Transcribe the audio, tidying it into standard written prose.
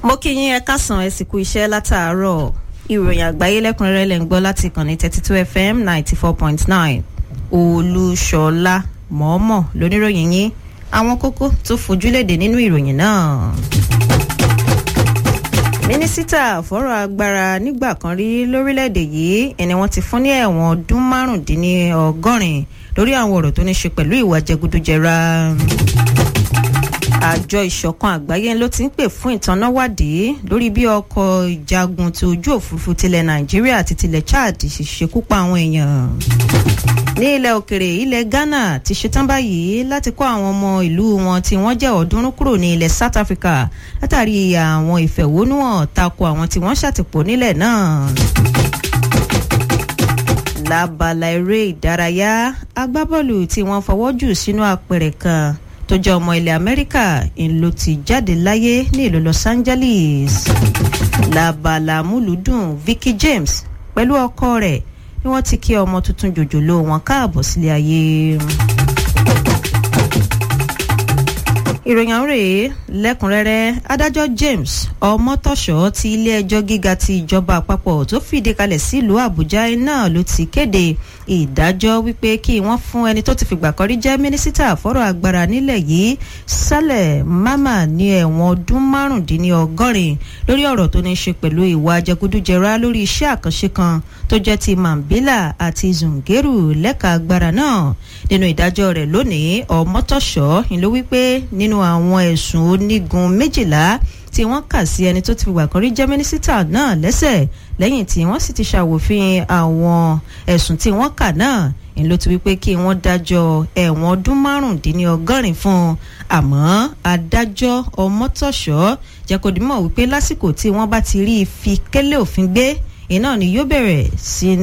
mo kí yín ẹ káàsán ẹ sì kú iṣẹ́ látàárọ̀. Ìròyìn àgbáyé lẹ́kùnrẹ́rẹ́ lẹ́ ń gbọ́ láti ìkànnì 32 FM 94.9. Olúṣọlá mọ̀ọ́mọ̀ lóníròyìn yín. Àwọn kókó tó fojúlédè nínú ìròyìn náà. Mínísítà fọ́rọ̀ agbára nígbà kan rí lórílẹ̀‐èdè yìí ẹni wọ́n ti fún ní ẹ̀wọ̀n ọdún 75 lórí àwọn ọ̀rọ̀ tó ní ṣe pẹ̀lú ìwà jẹgúdújẹrá. Àjọ ìṣọ̀kan àgbáyé ló ti ń pè fún ìtanáwádìí lórí bí ọkọ̀ ìjagun ti ojú òfurufú tilẹ̀ Nàìjíríà àti tilẹ̀ Chad ṣe ṣekú pa àwọn èèyàn. Ní ilẹ̀ òkèrè ilẹ̀ Ghana ti ṣetán báyìí láti kó àwọn ọmọ ìlú wọn tí wọ́n jẹ́ ọ̀ọ́dúnrún kúrò ní ilẹ̀ South Africa látàrí àwọn ìfẹ̀hónúhàn tako àwọn tí wọ́n ṣàtìpó nílẹ̀ náà. Lábala eré ìdárayá agbábọ́ọ̀lù tí wọ́n fọwọ́ jù sínú apẹ̀rẹ̀ kan tó jẹ́ ọmọ ilẹ̀ Amẹ́ríkà ló ti jáde láyé ní ìlú Los Angeles. Lábala múlùdùn Vicky James pẹ̀lú ọkọ rẹ̀ ni wọ́n ti kí ọmọ tuntun jòjòló wọn káàbọ̀ sílé ayé. Ìròyìn rèé lẹ́kùnrẹ́rẹ́. Adájọ́ James Ọmọ́tọ́ṣọ́ ti ilé-ẹjọ́ gíga ti ìjọba àpapọ̀ tó fìdí kalẹ̀ sílùú Àbújá náà ló ti kéde ìdájọ́ wípé kí wọ́n fún ẹni tó ti fìgbà kan rí jẹ́ mínísítà fọ́rọ̀ agbára nílẹ̀ yìí Sálẹ̀ Mámà ní ẹ̀wọ̀n ọdún 75 lórí ọ̀rọ̀ tó ní ṣe pẹ̀lú ìwà jẹgúdújẹrá lórí iṣẹ́ àkànṣe kan tó jẹ́ ti Mambila àti Zungeru lẹ́ka agbára náà. Nínú ìdájọ́ rẹ̀ lónìí Ọmọ́tọ́ṣọ́ ló wípé nínú àwọn ẹ̀sùn onígun 12 tí wọ́n kà sí ẹni tó ti fìgbà kan rí jẹ́ mínísítà náà lẹ́sẹ̀ lẹ́yìn tí wọ́n sì ti ṣàwòfin àwọn ẹ̀sùn tí wọ́n kà náà ló ti wípé kí wọ́n dájọ́ ẹ̀wọ̀n ọdún 75 fún un. Àmọ́ adájọ́ Ọmọ́tọ́ṣọ́ jẹ́ kó di mọ̀ wípé lásìkò tí wọ́n bá ti rí i fi kélé òfin gbé iná ni yóò bẹ̀rẹ̀ sí